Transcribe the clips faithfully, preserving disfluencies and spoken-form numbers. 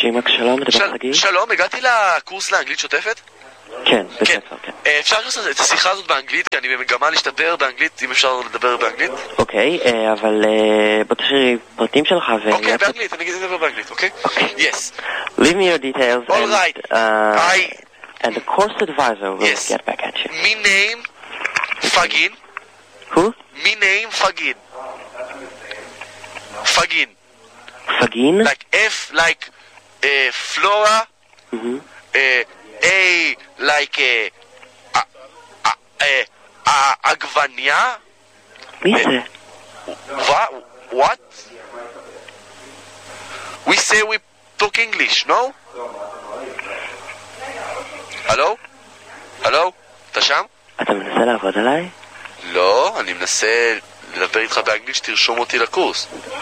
שימק, שלום, מדבר חגי. שלום, הגעתי לקורס לאנגלית שוטפת? כן, בספר, כן. אפשר לעשות את השיחה הזאת באנגלית, כי אני במגמה להשתפר באנגלית, אם אפשר לדבר באנגלית? אוקיי, אבל בוא תשאיר פרטים שלך ו... אוקיי, באנגלית, אני אדבר באנגלית, אוקיי? Yes. Leave me your details All and, right. uh, I... and the course advisor will Yes. get back at you. Me name Fagin. Who? Me name Fagin. Fagin. Fagin? Like F like uh, Flora. Mm-hmm. Uh, A like uh, uh, uh, uh, Agvania. מי זה? What? What? We say we talk English, no? הלו? הלו? אתה שם? אתה מנסה לעבוד עליי? לא, אני מנסה לדבר איתך באנגלית שתרשום אותי לקורס.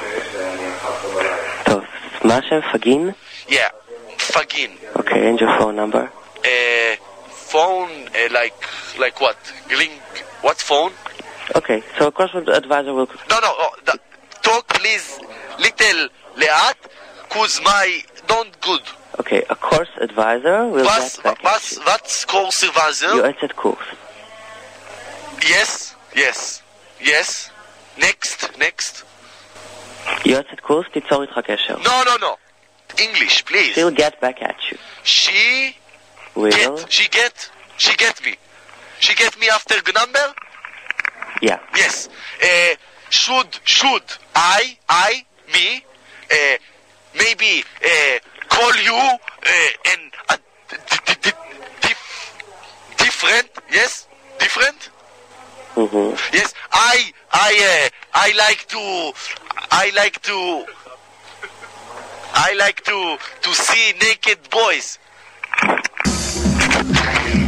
טוב, מה השם? פגין? Yeah, פגין. אוקיי, and your phone number? Uh, phone, uh, like, like what? Link, what phone? Okay, so a course advisor will... No, no, oh, the, talk please little לאט, cause my don't good. Okay, a course advisor will What's, get back what's, at you. what's course advisor? יועצת קורס. Yes, yes, yes. Next, next. יועצת קורס, תיצור איתך קשר. No, no, no. English, please. She'll get back at you. She Will? get, she get, she get me. She get me after number? Yeah. Yes. Uh, should, should I, I, me, uh, maybe uh, call you uh, and uh, d- d- d- dif- different? Yes, different. Mm-hmm. Yes, I, I, uh, I like to, I like to, I like to to see naked boys.